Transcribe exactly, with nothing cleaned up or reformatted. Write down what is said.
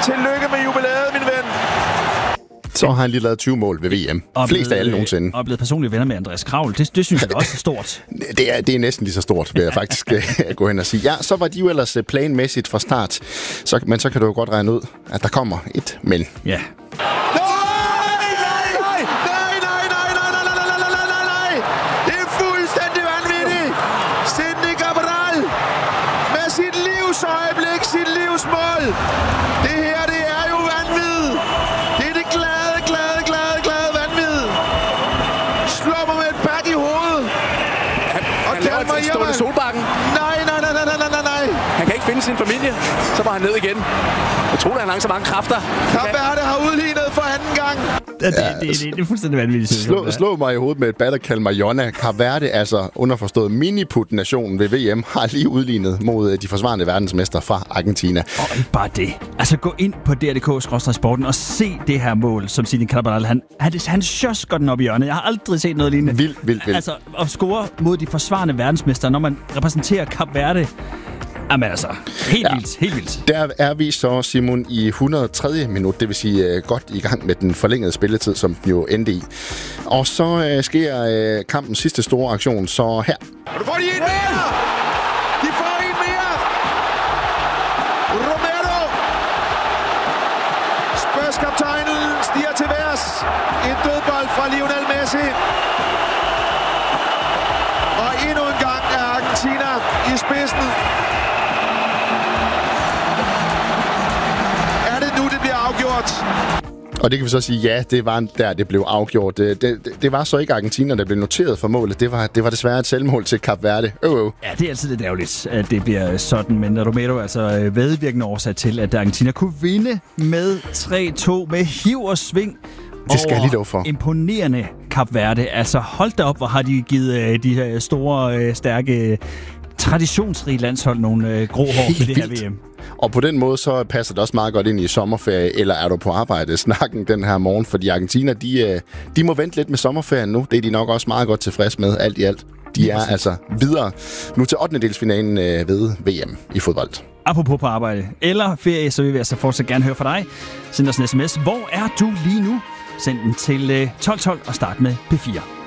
tillykke med jubilæet, min ven. Så har han lige lavet tyve mål ved V M. Og Flest af alle nogensinde. Og er blevet personlige venner med Andreas Kravl. Det, det synes jeg også er stort. Det er, det er næsten lige så stort, vil jeg faktisk gå hen og sige. Ja, så var de jo ellers planmæssigt fra start. Så, men så kan du jo godt regne ud, at der kommer et men. Ja. Øjeblik, sit livsmål. Det her, det er jo vanvid. Det er det glade, glade, glade, glade vanvid. Slår mig med et bag i hovedet. Han, og han laver et stående solbakken. Nej, nej, nej, nej, nej, nej, nej. Han kan ikke finde sin familie. Så var han ned igen. Jeg tror, han har så mange kræfter. Kap Verde har udlignet for anden gang. Ja, det, det, det, det er fuldstændig vanvittigt. Slå, slå mig i hovedet med et bat, der kalder mig Jonna. Kap Verde, altså underforstået miniput-nationen ved V M, har lige udlignet mod de forsvarende verdensmester fra Argentina. Og ikke bare det. Altså gå ind på D R punktum D K skråstreg sporten og se det her mål, som Zinedine Cabral. Han, han, han sjøsker den op i hjørnet. Jeg har aldrig set noget lignende. Vildt, vildt, vildt. Altså at score mod de forsvarende verdensmester, når man repræsenterer Kap Verde. Jamen altså, helt ja. vildt, helt vildt. Der er vi så, Simon, i hundrede og tredje minut, det vil sige uh, godt i gang med den forlængede spilletid, som den jo endte i. Og så uh, sker uh, kampens sidste store aktion, så her. Og du får de en mere! De får en mere! Romero! Spørgskaptajnen stiger til værs. En dødbold fra Lionel Messi. Og endnu en gang er Argentina i spidsen. Afgjort. Og det kan vi så sige, ja, det var der, det blev afgjort. Det, det, det var så ikke Argentina, der blev noteret for målet. Det var, det var desværre et selvmål til Kap Verde. Oh, oh. Ja, det er altid lidt ærgerligt, at det bliver sådan. Men Romero er altså vedvirkende årsag til, at Argentina kunne vinde med tre to med hiv og sving. Det skal jeg lige love for. Imponerende Kap Verde. Altså hold da op, hvor har de givet de her store, stærke, traditionsrige landshold nogle øh, grå hår med det her V M. Og på den måde så passer det også meget godt ind i sommerferie, eller er du på arbejde, snakken den her morgen, fordi Argentina, de, de må vente lidt med sommerferien nu. Det er de nok også meget godt tilfreds med, alt i alt. De er altså videre nu til ottendedelsfinalen ved V M i fodbold. Apropos på arbejde eller ferie, så vil vi altså fortsat gerne høre fra dig. Send os en sms. Hvor er du lige nu? Send den til tolv tolv og start med P fire.